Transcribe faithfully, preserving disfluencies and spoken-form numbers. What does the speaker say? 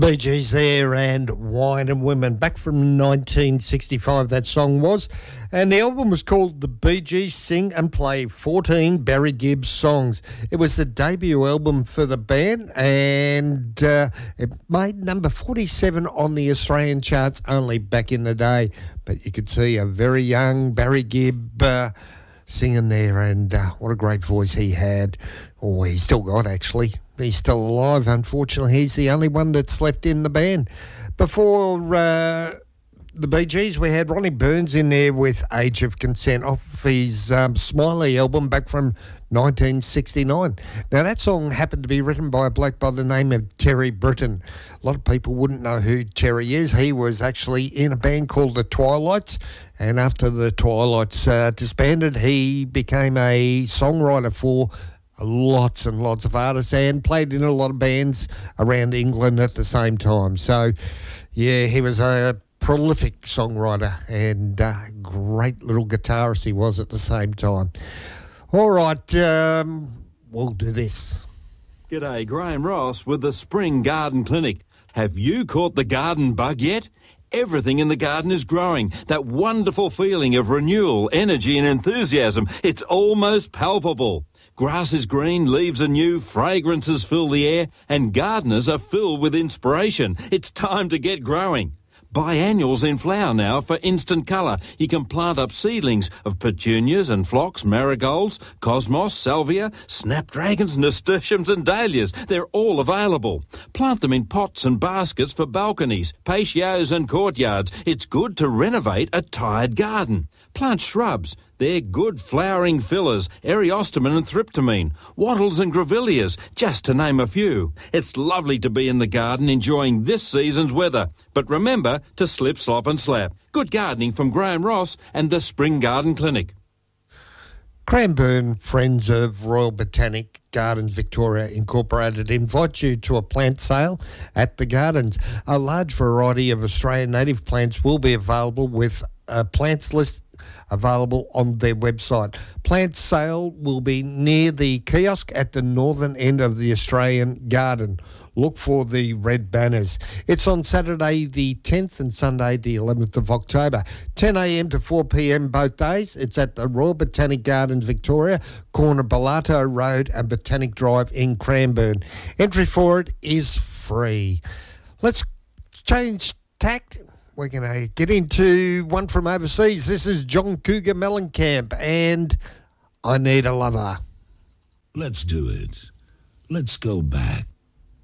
Bee Gees there and Wine and Women. Back from nineteen sixty-five that song was. And the album was called The Bee Gees Sing and Play fourteen Barry Gibb Songs. It was the debut album for the band and uh, it made number forty-seven on the Australian charts only back in the day. But you could see a very young Barry Gibb uh, singing there, and uh, what a great voice he had. Oh, he's still got, actually. He's still alive, unfortunately. He's the only one that's left in the band. Before uh, the Bee Gees, we had Ronnie Burns in there with Age of Consent off his um, Smiley album back from nineteen sixty-nine. Now, that song happened to be written by a bloke by the name of Terry Britton. A lot of people wouldn't know who Terry is. He was actually in a band called the Twilights, and after the Twilights uh, disbanded, he became a songwriter for lots and lots of artists and played in a lot of bands around England at the same time. So, yeah, he was a prolific songwriter and uh, great little guitarist he was at the same time. All right, um, we'll do this. G'day, Graham Ross with the Spring Garden Clinic. Have you caught the garden bug yet? Everything in the garden is growing. That wonderful feeling of renewal, energy and enthusiasm, it's almost palpable. Grass is green, leaves are new, fragrances fill the air, and gardeners are filled with inspiration. It's time to get growing. Biennials in flower now for instant colour. You can plant up seedlings of petunias and phlox, marigolds, cosmos, salvia, snapdragons, nasturtiums and dahlias. They're all available. Plant them in pots and baskets for balconies, patios and courtyards. It's good to renovate a tired garden. Plant shrubs. They're good flowering fillers, eriostemon and thryptomene, wattles and grevilleas, just to name a few. It's lovely to be in the garden enjoying this season's weather. But remember to slip, slop and slap. Good gardening from Graham Ross and the Spring Garden Clinic. Cranbourne Friends of Royal Botanic Gardens Victoria Incorporated invite you to a plant sale at the gardens. A large variety of Australian native plants will be available with a plants list available on their website. Plant sale will be near the kiosk at the northern end of the Australian garden. Look for the red banners. It's on Saturday the tenth and Sunday the eleventh of October, ten a m to four p m both days. It's at the Royal Botanic Gardens Victoria, corner Bellato Road and Botanic Drive in Cranbourne. Entry for it is free. Let's change tact. We're going to get into one from overseas. This is John Cougar Mellencamp and I Need a Lover. Let's do it. Let's go back.